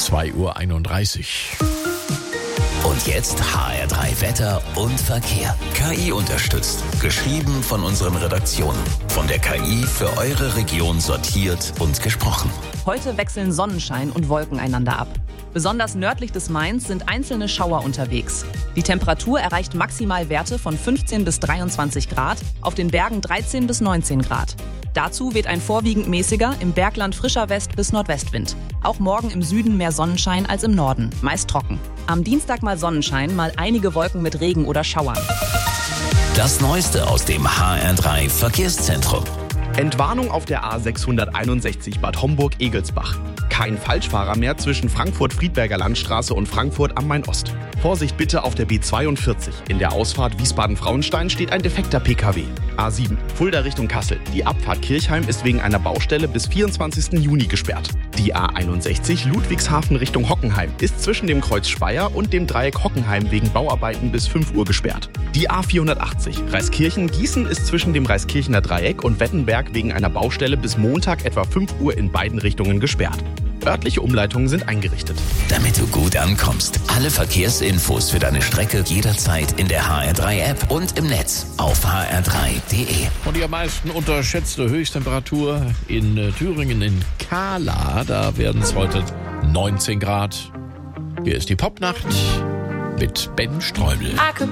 2:31 Uhr. Und jetzt HR3 Wetter und Verkehr. KI unterstützt. Geschrieben von unseren Redaktionen. Von der KI für eure Region sortiert und gesprochen. Heute wechseln Sonnenschein und Wolken einander ab. Besonders nördlich des Mains sind einzelne Schauer unterwegs. Die Temperatur erreicht Maximalwerte von 15 bis 23 Grad, auf den Bergen 13 bis 19 Grad. Dazu weht ein vorwiegend mäßiger, im Bergland frischer West- bis Nordwestwind. Auch morgen im Süden mehr Sonnenschein als im Norden, meist trocken. Am Dienstag mal Sonnenschein, mal einige Wolken mit Regen oder Schauern. Das Neueste aus dem HR3 Verkehrszentrum. Entwarnung auf der A661 Bad Homburg-Egelsbach. Kein Falschfahrer mehr zwischen Frankfurt-Friedberger Landstraße und Frankfurt am Main-Ost. Vorsicht bitte auf der B42. In der Ausfahrt Wiesbaden-Frauenstein steht ein defekter PKW. A7 Fulda Richtung Kassel. Die Abfahrt Kirchheim ist wegen einer Baustelle bis 24. Juni gesperrt. Die A61 Ludwigshafen Richtung Hockenheim ist zwischen dem Kreuz Speyer und dem Dreieck Hockenheim wegen Bauarbeiten bis 5 Uhr gesperrt. Die A480 Reiskirchen-Gießen ist zwischen dem Reiskirchener Dreieck und Wettenberg wegen einer Baustelle bis Montag etwa 5 Uhr in beiden Richtungen gesperrt. Örtliche Umleitungen sind eingerichtet. Damit du gut ankommst. Alle Verkehrsinfos für deine Strecke jederzeit in der HR3-App und im Netz auf hr3.de. Und die am meisten unterschätzte Höchsttemperatur in Thüringen in Kahla. Da werden es heute 19 Grad. Hier ist die Popnacht mit Ben Streubel.